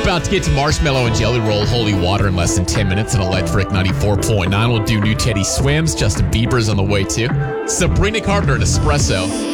About to get to Marshmallow and Jelly Roll Holy Water in less than 10 minutes on Electric 94.9. We'll do New Teddy Swims. Justin Bieber's on the way too. Sabrina Carpenter and Espresso.